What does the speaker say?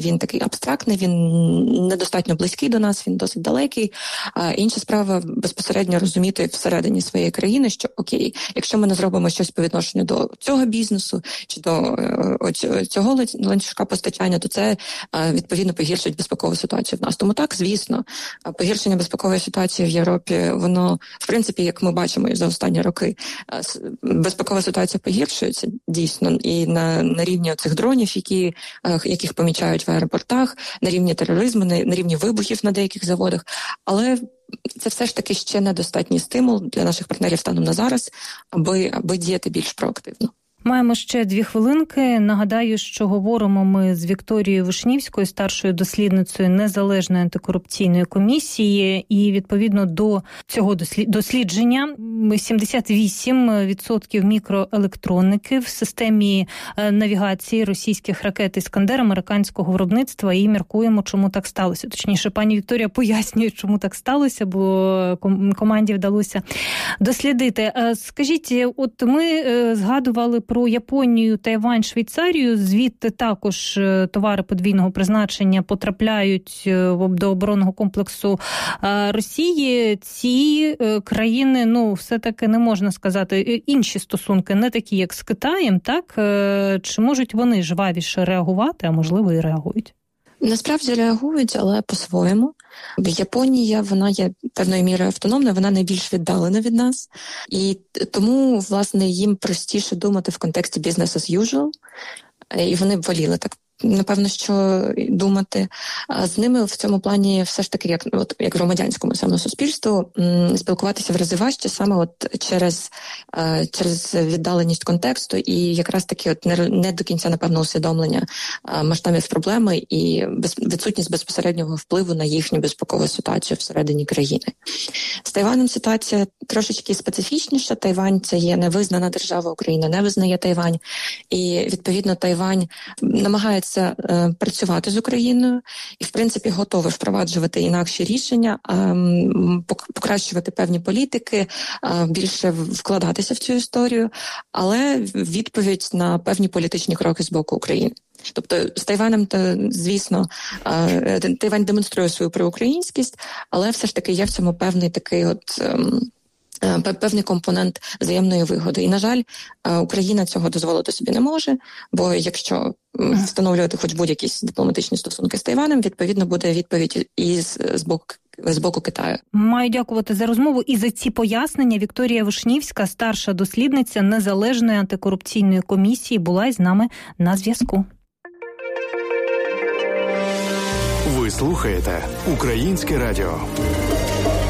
Він такий абстрактний, він недостатньо близький до нас, він досить далекий. А інша справа безпосередньо розуміти всередині своєї країни, що окей, якщо ми не зробимо щось по відношенню до цього бізнесу чи до цього ланцюжка постачання, то це відповідно погіршить безпекову ситуацію в нас. Тому так, звісно, погіршення безпекової ситуації в Європі, воно, в принципі, як ми бачимо і за останні роки, безпекова ситуація погіршується дійсно і на рівні цих дронів, яких помічають в аеропортах, на рівні тероризму, на рівні вибухів на деяких заводах. Але це все ж таки ще недостатній стимул для наших партнерів станом на зараз, аби діяти більш проактивно. Маємо ще 2 хвилинки. Нагадаю, що говоримо ми з Вікторією Вишнівською, старшою дослідницею Незалежної антикорупційної комісії. І відповідно до цього дослідження 78% мікроелектроніки в системі навігації російських ракет «Іскандер» американського виробництва. І міркуємо, чому так сталося. Точніше, пані Вікторія пояснює, чому так сталося, бо команді вдалося дослідити. Скажіть, от ми згадували про Японію, Тайвань, Швейцарію. Звідти також товари подвійного призначення потрапляють до оборонного комплексу Росії. Ці країни, все-таки не можна сказати, інші стосунки, не такі, як з Китаєм, так? Чи можуть вони жвавіше реагувати, а можливо і реагують? Насправді реагують, але по-своєму. Японія, вона є певною мірою автономною, вона найбільш віддалена від нас. І тому, власне, їм простіше думати в контексті business as usual. І вони б воліли так, напевно, що думати. А з ними в цьому плані все ж таки, як громадянському саме суспільству, спілкуватися в рази важче саме через віддаленість контексту і якраз таки не до кінця, напевно, усвідомлення масштабів проблеми і відсутність безпосереднього впливу на їхню безпекову ситуацію всередині країни. З Тайванем ситуація трошечки специфічніша. Тайвань – це є невизнана держава, Україна не визнає Тайвань. І, відповідно, Тайвань намагається працювати з Україною і, в принципі, готовий впроваджувати інакші рішення, покращувати певні політики, більше вкладатися в цю історію, але відповідь на певні політичні кроки з боку України. Тобто з Тайванем, звісно, Тайвань демонструє свою проукраїнськість, але все ж таки є в цьому певний такий певний компонент взаємної вигоди. І, на жаль, Україна цього дозволити собі не може, бо якщо встановлювати хоч будь-які дипломатичні стосунки з Тайванем, відповідно буде відповідь і з боку Китаю. Маю дякувати за розмову і за ці пояснення. Вікторія Вишнівська, старша дослідниця Незалежної антикорупційної комісії, була із нами на зв'язку. Ви слухаєте Українське радіо.